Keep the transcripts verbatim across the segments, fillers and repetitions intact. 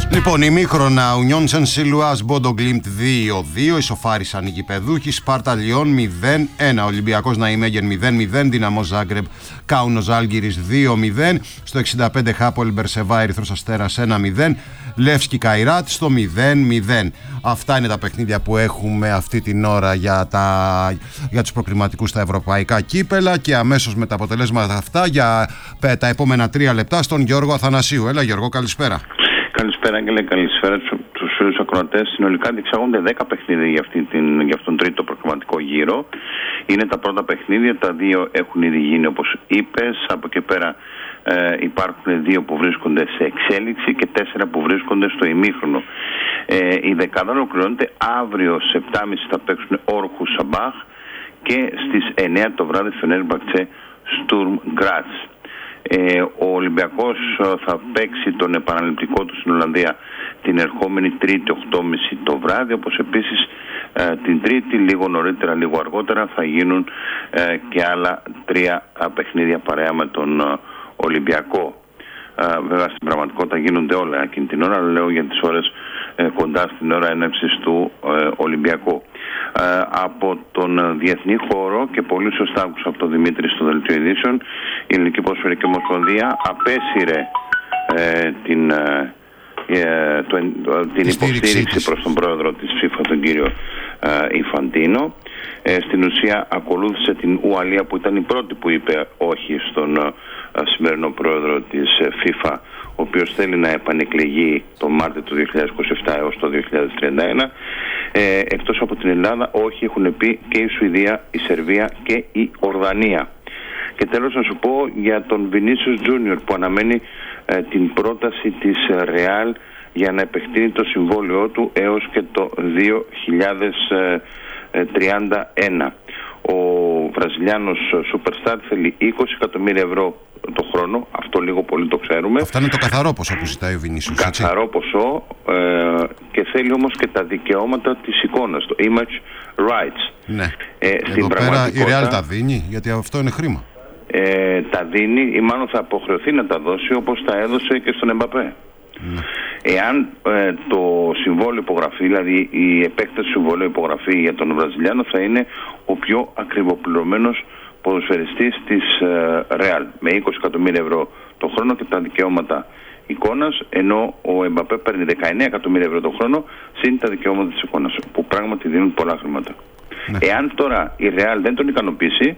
Λοιπόν, ημίχρονα Ουνιόν Σεν Σιλουάς Μπόντο Γκλίμπτ δύο δύο, ισοφάρισαν οι γηπεδούχοι. Σπάρτα Λιόν μηδέν ένα, Ολυμπιακός Ναϊμέγεν μηδέν μηδέν, Δυναμό Ζάγκρεπ Κάουνο Ζάλγκιρις δύο μηδέν, στο εξήντα πέντε Χάπολ Μπερσεβά Ερυθρός Αστέρας ένα μηδέν, Λεύσκι Καϊράτ στο μηδέν μηδέν. Αυτά είναι τα παιχνίδια που έχουμε αυτή την ώρα για, τα, για τους προκριματικούς στα ευρωπαϊκά κύπελα, και αμέσως με τα αποτελέσματα αυτά για τα επόμενα τρία λεπτά στον Γιώργο Αθανασίου. Έλα Γιώργο, καλησπέρα. Καλησπέρα Άγγελε, καλησπέρα στους φίλους ακροατές. Συνολικά διεξάγονται δέκα παιχνίδια για, αυτή την, για αυτόν τον τρίτο προκριματικό γύρο. Είναι τα πρώτα παιχνίδια, τα δύο έχουν ήδη γίνει όπως είπες. Από εκεί πέρα ε, υπάρχουν δύο που βρίσκονται σε εξέλιξη και τέσσερα που βρίσκονται στο ημίχρονο. Ε, η δεκάδα ολοκληρώνεται αύριο σε επτά και μισή θα παίξουν Όρχου Σαμπάχ και στις εννιά το βράδυ Φενέρμπαχτσε Στουρμ Γκράτς. Ε, ο Ολυμπιακός θα παίξει τον επαναληπτικό του στην Ολλανδία την ερχόμενη Τρίτη οκτώ και μισή το βράδυ, όπως επίσης ε, την Τρίτη λίγο νωρίτερα, λίγο αργότερα θα γίνουν ε, και άλλα τρία α, παιχνίδια παρέα με τον α, Ολυμπιακό. Ε, βέβαια στην πραγματικότητα γίνονται όλα εκείνη την ώρα, λέω για τις ώρες ε, κοντά στην ώρα έναρξης του ε, Ολυμπιακού. Ε, από τον διεθνή χώρο, και πολύ σωστά άκουσα από τον Δημήτρη στο δελτίο ειδήσεων, η Ελληνική Ποδοσφαιρική Ομοσπονδία απέσυρε ε, την, ε, ε, το, ε, την υποστήριξη προς τον πρόεδρο της FIFA, τον κύριο ε, Ιφαντίνο. Ε, στην ουσία ακολούθησε την Ουαλία, που ήταν η πρώτη που είπε όχι στον ε, σημερινό πρόεδρο της ε, FIFA, ο οποίος θέλει να επανεκλεγεί το Μάρτιο του δύο χιλιάδες είκοσι επτά έως το δύο χιλιάδες τριάντα ένα. Ε, εκτός από την Ελλάδα, όχι έχουν πει και η Σουηδία, η Σερβία και η Ορδανία. Και τέλος να σου πω για τον Βινίσιους Τζούνιορ, που αναμένει ε, την πρόταση της Ρεάλ για να επεκτείνει το συμβόλαιό του έως και το δύο χιλιάδες τριάντα ένα. Ο Βραζιλιάνος Superstar θέλει είκοσι εκατομμύρια ευρώ το χρόνο, αυτό λίγο πολύ το ξέρουμε. Αυτό είναι το καθαρό ποσό που ζητάει ο Βινίσιους. Καθαρό ποσό, ε, και θέλει όμως και τα δικαιώματα της εικόνας, το image rights. Ναι. Ε, Εδώ στην πέρα η Real τα δίνει, γιατί αυτό είναι χρήμα. Ε, τα δίνει ή μάλλον θα αποχρεωθεί να τα δώσει, όπως τα έδωσε και στον Εμπαπέ. Ναι. Εάν ε, το συμβόλαιο υπογραφή, δηλαδή η επέκταση του συμβόλαιου υπογραφή για τον Βραζιλιάνο, θα είναι ο πιο ακριβοπληρωμένος ποδοσφαιριστής της Real, με είκοσι εκατομμύρια ευρώ το χρόνο και τα δικαιώματα εικόνας, ενώ ο Εμπαπέ παίρνει δεκαεννέα εκατομμύρια ευρώ το χρόνο συν τα δικαιώματα της εικόνας, που πράγματι δίνουν πολλά χρήματα. Ναι. Εάν τώρα η Real δεν τον ικανοποιήσει,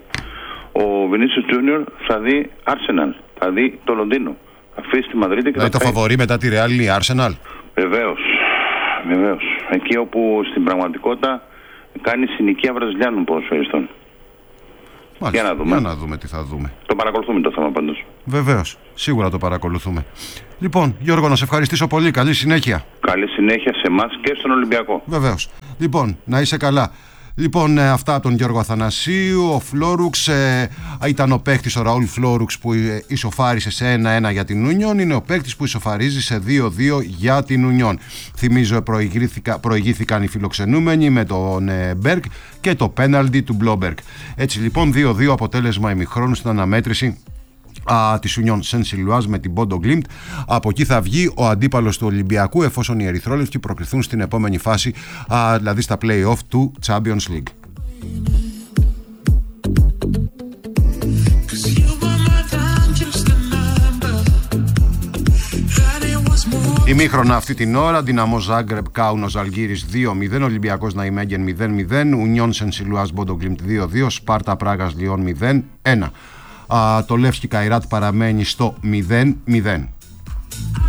ο Βινίσιους Τζούνιορ θα δει Arsenal, θα δει το Λονδίνο, θα αφήσει τη Μαδρίτη και δηλαδή θα το φαβορί μετά τη Real είναι η Arsenal. Βεβαίως, βεβαίως. Εκεί όπου στην πραγματικότητα κάνει συνοικία Βραζιλιάνων ποδοσφαιριστών. Μάλιστα. Για να δούμε. Για να δούμε τι θα δούμε. Το παρακολουθούμε το θέμα πάντως. Βεβαίως. Σίγουρα το παρακολουθούμε. Λοιπόν, Γιώργο, να σε ευχαριστήσω πολύ. Καλή συνέχεια. Καλή συνέχεια σε εμάς και στον Ολυμπιακό. Βεβαίως. Λοιπόν, να είσαι καλά. Λοιπόν, αυτά από τον Γιώργο Αθανασίου. Ο Φλόρουξ ε, ήταν ο παίκτης, ο Ραούλ Φλόρουξ, που ε, ισοφάρισε σε ένα ένα για την Ουνιόν. Είναι ο παίκτης που ισοφαρίζει σε δύο δύο για την Ουνιόν. Θυμίζω, προηγήθηκαν οι φιλοξενούμενοι με τον ε, Μπέρκ και το πέναλτι του Μπλόμπερκ. Έτσι λοιπόν, δύο δύο αποτέλεσμα ημιχρόνου στην αναμέτρηση Α, της Ουνιόν Σεν Σιλουάς με την Μπόντο Γκλίμπτ. Από εκεί θα βγει ο αντίπαλος του Ολυμπιακού, εφόσον οι ερυθρόλευκοι προκριθούν στην επόμενη φάση, α, δηλαδή στα play-off του Champions League. Ημίχρονα αυτή την ώρα, Δυναμό Ζάγκρεπ Κάουνο Ζαλγκίρις δύο μηδέν, Ολυμπιακός Ναϊμέγεν μηδέν μηδέν, Ουνιόν Σεν Σιλουάς Μπόντο Γκλίμπτ δύο δύο, Σπάρτα Πράγας Λιόν μηδέν ένα. Uh, το Λεύσκι Καϊράτ παραμένει στο μηδέν μηδέν.